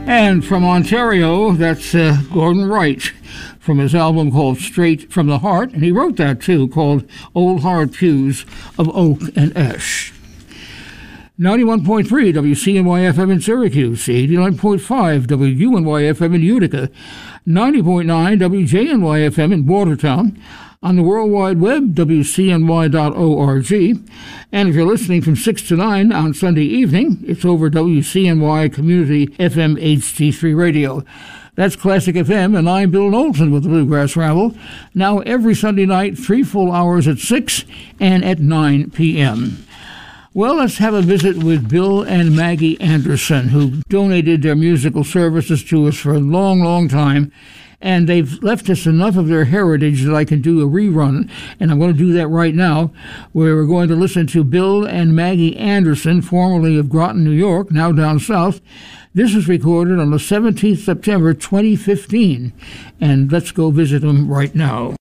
And from Ontario, that's Gordon Wright from his album called Straight from the Heart. And he wrote that, too, called Old Hard Pews of Oak and Ash. 91.3 WCNY-FM in Syracuse, 89.5 WUNY-FM in Utica, 90.9 WJNY-FM in Watertown, on the World Wide Web, WCNY.org. And if you're listening from 6 to 9 on Sunday evening, it's over WCNY Community FM HD3 Radio. That's Classic FM, and I'm Bill Knowlton with the Bluegrass Ramble. Now every Sunday night, 3 full hours at 6 and at 9 p.m. Well, let's have a visit with Bill and Maggie Anderson, who donated their musical services to us for a long, long time. And they've left us enough of their heritage that I can do a rerun, and I'm going to do that right now, where we're going to listen to Bill and Maggie Anderson, formerly of Groton, New York, now down south. This was recorded on the 17th September 2015, and let's go visit them right now.